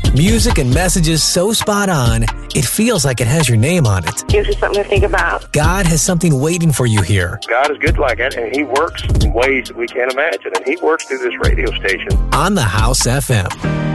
Music and messages so spot on, it feels like it has your name on it. Gives you something to think about. God has something waiting for you here. God is good like that, and He works in ways that we can't imagine, and He works through this radio station. On the House FM.